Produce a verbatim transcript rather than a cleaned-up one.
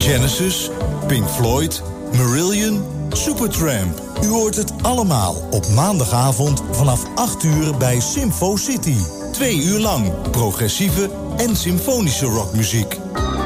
Genesis, Pink Floyd, Marillion, Supertramp. U hoort het allemaal op maandagavond vanaf acht uur bij Symfo City. Twee uur lang progressieve en symfonische rockmuziek.